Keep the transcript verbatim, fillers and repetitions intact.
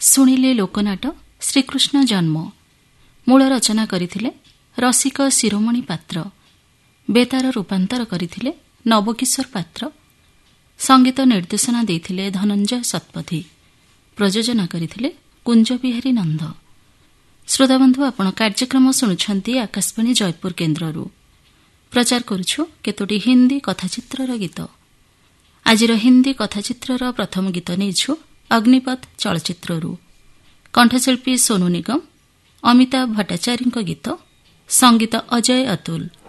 ଶୁଣିଲେ ଲୋକନାଟ ଶ୍ରୀକୃଷ୍ଣ ଜନ୍ମ। ମୂଳ ରଚନା କରିଥିଲେ ରସିକ ଶିରୋମଣି ପାତ୍ର। ବେତାର ରୂପାନ୍ତର କରିଥିଲେ ନବକିଶୋର ପାତ୍ର। ସଙ୍ଗୀତ ନିର୍ଦ୍ଦେଶନା ଦେଇଥିଲେ ଧନଞ୍ଜୟ ଶତପଥୀ। ପ୍ରଯୋଜନା କରିଥିଲେ କୁଞ୍ଜବିହାରୀ ନନ୍ଦ। ଶ୍ରୋତାବନ୍ଧୁ, ଆପଣ କାର୍ଯ୍ୟକ୍ରମ ଶୁଣୁଛନ୍ତି ଆକାଶବାଣୀ ଜୟପୁର କେନ୍ଦ୍ରରୁ। ପ୍ରଚାର କରୁଛୁ କେତୋଟି ହିନ୍ଦୀ କଥାଚିତ୍ରର ଗୀତ। ଆଜିର ହିନ୍ଦୀ କଥାଚିତ୍ରର ପ୍ରଥମ ଗୀତ ନେଇଛୁ ଅଗ୍ନିପଥ ଚଳଚ୍ଚିତ୍ରରୁ। କଣ୍ଠଶିଳ୍ପୀ ସୋନୁ ନିଗମ, ଅମିତାଭ ଭଟ୍ଟାଚାର୍ଯ୍ୟଙ୍କ ଗୀତ, ସଙ୍ଗୀତ ଅଜୟ ଅତୁଲ।